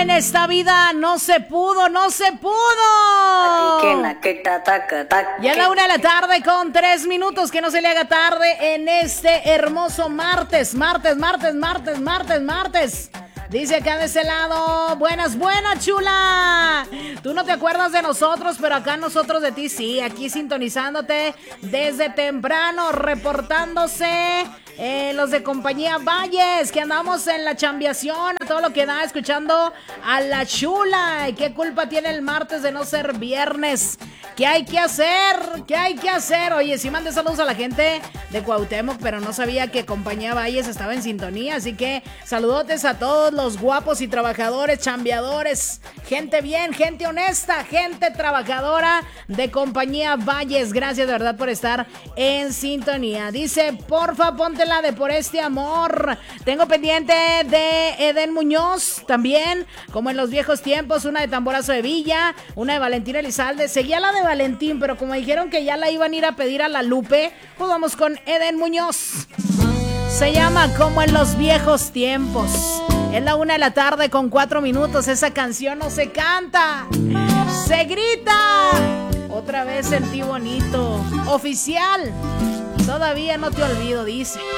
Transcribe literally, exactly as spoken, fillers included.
en esta vida no se pudo, no se pudo. Ya a la una de la tarde con tres minutos, que no se le haga tarde en este hermoso martes, martes, martes, martes, martes, martes. Dice acá de ese lado, buenas, buenas, chula. Tú no te acuerdas de nosotros, pero acá nosotros de ti sí. Aquí sintonizándote desde temprano, reportándose eh, los de Compañía Valles, que andamos en la chambiación, a todo lo que da, escuchando a la chula. ¿Y qué culpa tiene el martes de no ser viernes? ¿Qué hay que hacer? ¿Qué hay que hacer? Oye, sí mandé saludos a la gente de Cuauhtémoc, pero no sabía que Compañía Valles estaba en sintonía, así que saludotes a todos los guapos y trabajadores, chambeadores, gente bien, gente honesta, gente trabajadora de Compañía Valles. Gracias de verdad por estar en sintonía. Dice, porfa, ponte la de Por Este Amor. Tengo pendiente de Eden Muñoz también, como en los viejos tiempos, una de Tamborazo de Villa, una de Valentina Elizalde. Seguía la de Valentín, pero como dijeron que ya la iban a ir a pedir a la Lupe, pues vamos con Eden Muñoz. Se llama Como en los viejos tiempos. Es la una de la tarde con cuatro minutos. Esa canción no se canta, se grita. Otra vez sentí bonito. Oficial, todavía no te olvido, dice.